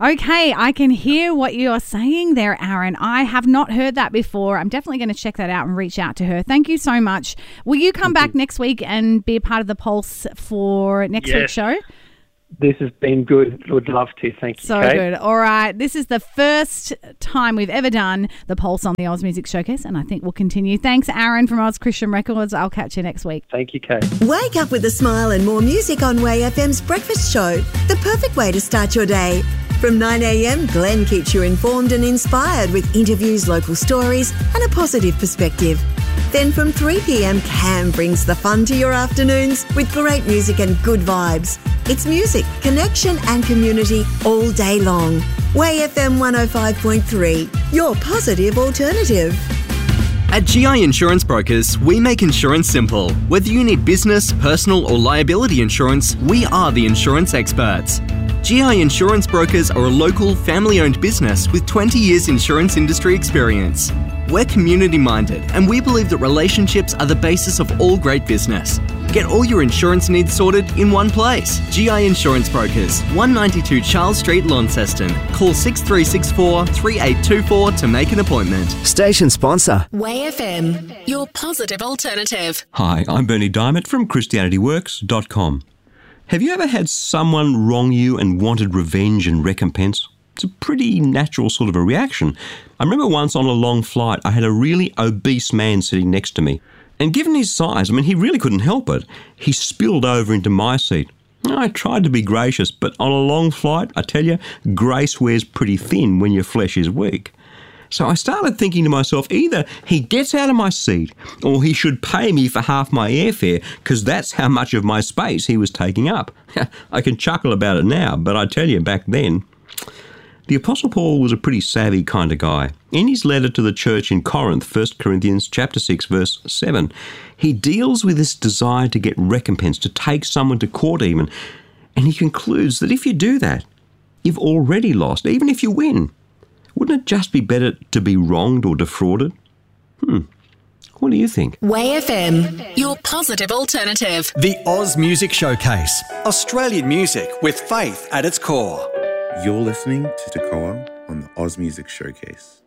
Okay, I can hear what you are saying there, Aaron. I have not heard that before. I'm definitely going to check that out and reach out to her. Thank you so much. Will you come back next week and be a part of the Pulse for next week's show? This has been good. Would love to. Thank you, So Kate. good. All right. This is the first time we've ever done the Pulse on the Oz Music Showcase, and I think we'll continue. Thanks, Aaron from Oz Christian Records. I'll catch you next week. Thank you, Kate. Wake up with a smile and more music on Way FM's Breakfast Show. The perfect way to start your day. From 9 a.m, Glenn keeps you informed and inspired with interviews, local stories and a positive perspective. Then from 3 p.m, Cam brings the fun to your afternoons with great music and good vibes. It's music, connection and community all day long. Way FM 105.3, your positive alternative. At GI Insurance Brokers, we make insurance simple. Whether you need business, personal or liability insurance, we are the insurance experts. GI Insurance Brokers are a local, family-owned business with 20 years insurance industry experience. We're community-minded and we believe that relationships are the basis of all great business. Get all your insurance needs sorted in one place. GI Insurance Brokers, 192 Charles Street, Launceston. Call 6364 3824 to make an appointment. Station sponsor. Way FM, your positive alternative. Hi, I'm Bernie Diamond from ChristianityWorks.com. Have you ever had someone wrong you and wanted revenge and recompense? It's a pretty natural sort of a reaction. I remember once on a long flight, I had a really obese man sitting next to me. And given his size, he really couldn't help it. He spilled over into my seat. I tried to be gracious, but on a long flight, I tell you, grace wears pretty thin when your flesh is weak. So I started thinking to myself, either he gets out of my seat or he should pay me for half my airfare because that's how much of my space he was taking up. I can chuckle about it now, but I tell you, back then, the Apostle Paul was a pretty savvy kind of guy. In his letter to the church in Corinth, 1 Corinthians chapter 6, verse 7, he deals with this desire to get recompense, to take someone to court even, and he concludes that if you do that, you've already lost, even if you win. Wouldn't it just be better to be wronged or defrauded? What do you think? Way FM, your positive alternative. The Oz Music Showcase. Australian music with faith at its core. You're listening to Takoa on the Oz Music Showcase.